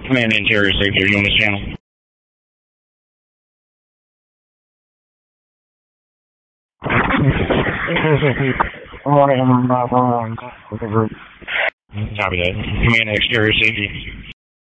Command Interior Safety, are you on this channel? Copy that. Command Exterior Safety.